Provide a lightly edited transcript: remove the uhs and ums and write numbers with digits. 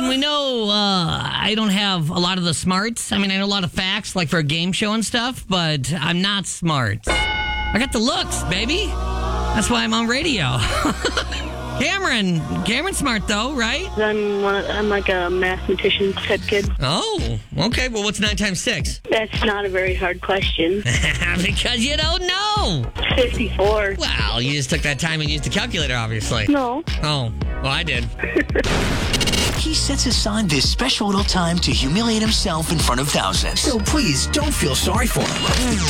And we know I don't have a lot of the smarts. I mean, I know a lot of facts, like for a game show and stuff, but I'm not smart. I got the looks, baby. That's why I'm on radio. Cameron's smart though, right? I'm like a mathematician type kid. Oh, okay. Well, what's 9 times 6? That's not a very hard question. Because you don't know. 54. Well, you just took that time and used a calculator, obviously. No. Oh, well, I did. He sets aside this special little time to humiliate himself in front of thousands. So please don't feel sorry for him.